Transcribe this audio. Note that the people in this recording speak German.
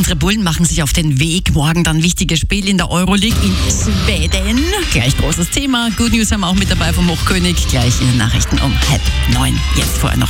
Unsere Bullen machen sich auf den Weg. Morgen dann wichtiges Spiel in der Euroleague in Schweden. Gleich großes Thema. Good News haben wir auch mit dabei vom Hochkönig. Gleich in den Nachrichten um 8:30. Jetzt vorher noch